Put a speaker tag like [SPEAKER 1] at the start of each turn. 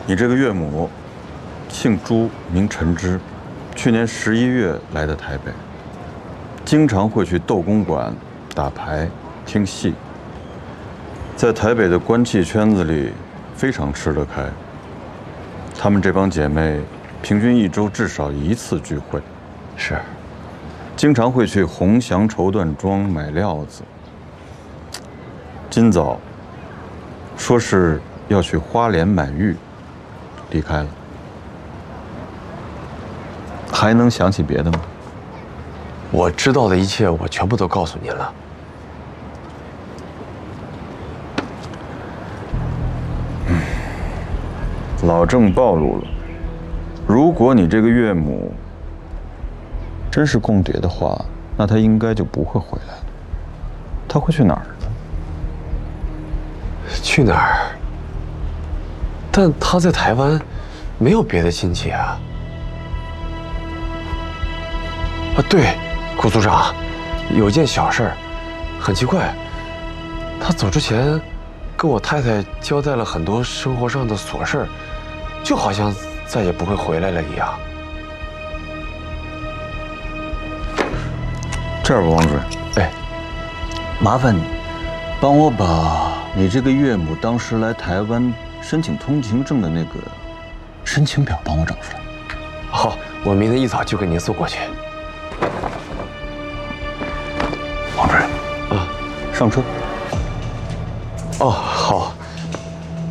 [SPEAKER 1] 你这个岳母，姓朱，名陈芝，去年11月来的台北，经常会去斗公馆打牌、听戏，在台北的官妓圈子里非常吃得开。她们这帮姐妹平均1周至少1次聚会，
[SPEAKER 2] 是，
[SPEAKER 1] 经常会去鸿祥绸缎庄买料子。今早说是要去花莲买玉，离开了。还能想起别的吗？
[SPEAKER 2] 我知道的一切，我全部都告诉您了。
[SPEAKER 1] 老郑暴露了。如果你这个岳母真是共谍的话，那她应该就不会回来了。她会去哪儿呢？
[SPEAKER 2] 去哪儿？但他在台湾没有别的亲戚啊。啊，对，顾组长，有件小事儿，很奇怪，他走之前跟我太太交代了很多生活上的琐事儿，就好像再也不会回来了一样。
[SPEAKER 1] 这样吧，王主任，
[SPEAKER 2] 哎，
[SPEAKER 1] 麻烦你帮我把你这个岳母当时来台湾申请通行证的那个申请表帮我找出来。
[SPEAKER 2] 好，我明天一早就给您送过去。
[SPEAKER 1] 王主任，
[SPEAKER 2] 啊，
[SPEAKER 1] 上车。
[SPEAKER 2] 哦。